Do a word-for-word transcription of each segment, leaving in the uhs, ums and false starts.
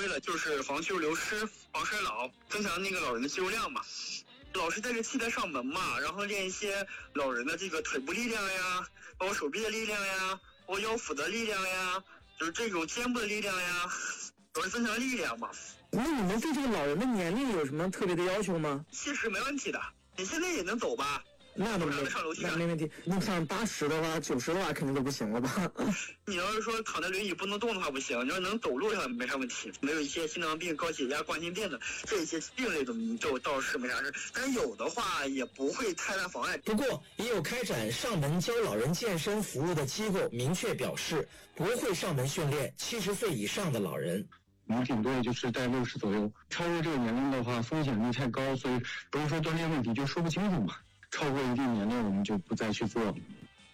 为了就是防肌肉流失、防衰老，增强那个老人的肌肉量嘛。老师带着器材上门嘛，然后练一些老人的这个腿部力量呀，包括手臂的力量呀，包括腰腹的力量呀，就是这种肩部的力量呀，主要是增强力量嘛。 那你们对这个老人的年龄有什么特别的要求吗？ 七十没问题的，你现在也能走吧？ 那都没那没问题。那上八十的话、九十的话，肯定都不行了吧？ 你要是说躺在轮椅不能动的话不行，你要能走路上没啥问题。没有一些心脏病、高血压、冠心病的这些病类的，就倒是没啥事。但有的话也不会太大妨碍。 不过，也有开展上门教老人健身服务的机构明确表示，不会上门训练七十岁以上的老人。 我们顶多也就是在六十左右，超过这个年龄的话，风险率太高，所以不是说锻炼问题就说不清楚嘛。超过一定年龄，我们就不再去做了。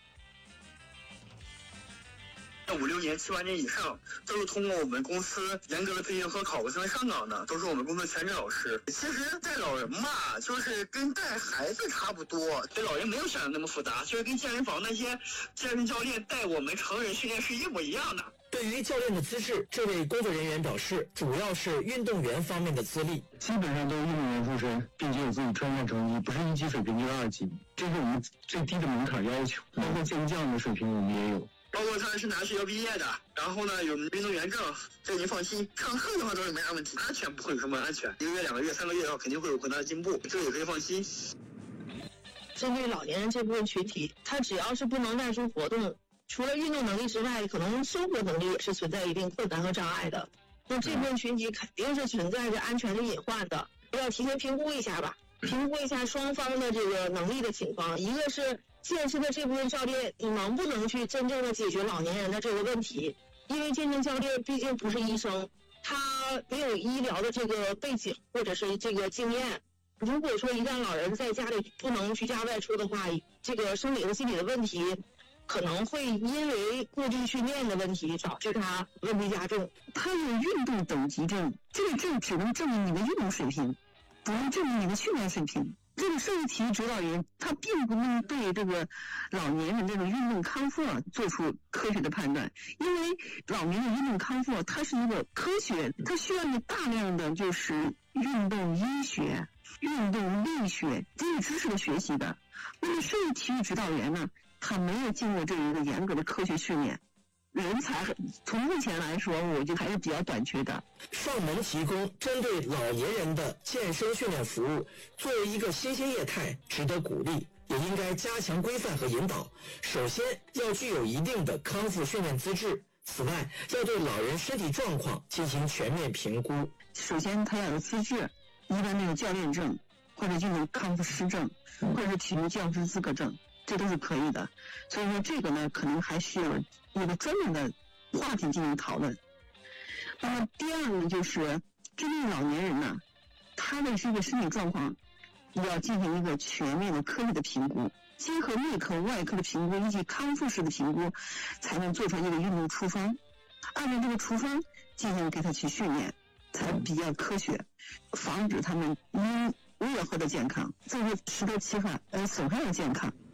五六年、七八年以上，都是通过我们公司严格的培训和考核才能上岗的，都是我们公司全职老师。其实带老人嘛，就是跟带孩子差不多，对老人没有想的那么复杂，就是跟健身房那些健身教练带我们成人训练是一模一样的。 对于教练的资质，这位工作人员表示，主要是运动员方面的资历， 基本上都是运动员出身，并且有自己专业成绩，不是一级水平就是二级，这是我们最低的门槛要求。包括健将的水平我们也有， 包括他是拿学校毕业的，然后呢有运动员证，这您放心。上课的话都是没啥问题，安全不会有什么安全，一个月、两个月、三个月的话肯定会有很大的进步，这个也可以放心。 针对老年人这部分群体，他只要是不能外出活动，除了运动能力之外，可能生活能力也是存在一定困难和障碍的。那这部分群体肯定是存在着安全的隐患的，要提前评估一下吧，评估一下双方的这个能力的情况。一个是健身的这部分教练，你能不能去真正的解决老年人的这个问题？因为健身教练毕竟不是医生，他没有医疗的这个背景或者是这个经验。如果说一旦老人在家里不能居家外出的话，这个生理和心理的问题可能会因为过度训练的问题导致他问题加重。 他有运动等级证，这个证只能证明你的运动水平，不能证明你的训练水平。这个社会体育指导员他并不能对这个老年人这种运动康复啊做出科学的判断，因为老年人运动康复它是一个科学，它需要你大量的就是运动医学、运动力学这些知识的学习的。那么社会体育指导员呢，他没有经过这一个严格的科学训练，人才从目前来说，我就还是比较短缺的。 上门提供针对老年人的健身训练服务，作为一个新兴业态，值得鼓励，也应该加强规范和引导。首先要具有一定的康复训练资质，此外要对老人身体状况进行全面评估。 首先他要有资质，一般那个教练证，或者运动康复师证，或者是体育教师资格证，这都是可以的。所以说这个呢，可能还需要一个专门的话题进行讨论。那么第二呢，就是针对老年人呢，他的这个身体状况要进行一个全面的科学的评估，结合内科、外科的评估以及康复式的评估，才能做出一个运动处方，按照这个处方进行给他去训练，才比较科学，防止他们因为恶化的健康，最后适得其反而损害了健康。